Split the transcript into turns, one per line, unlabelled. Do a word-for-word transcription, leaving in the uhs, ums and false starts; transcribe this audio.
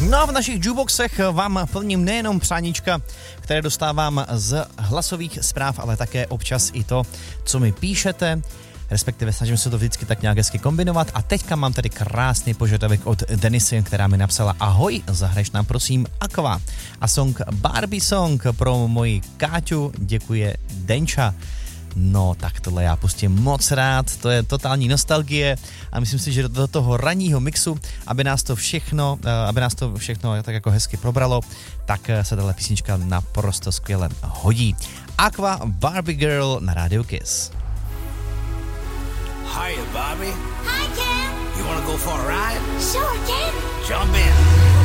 No a v našich jukeboxech vám plním nejenom přáníčka, které dostávám z hlasových zpráv, ale také občas i to, co mi píšete, respektive snažím se to vždycky tak nějak hezky kombinovat. A teďka mám tady krásný požadavek od Denisy, která mi napsala: ahoj, zahraješ nám prosím Aqua a song Barbie Song pro moji Káťu, děkuje Denča. No, tak tohle já pustím moc rád, to je totální nostalgie a myslím si, že do toho ranního mixu, aby nás to všechno, aby nás to všechno tak jako hezky probralo, tak se tahle písnička naprosto skvěle hodí. Aqua, Barbie Girl na rádiu Kiss.
Hiya, Barbie.
Hi, Ken.
You wanna go for a ride?
Sure, Ken.
Jump in.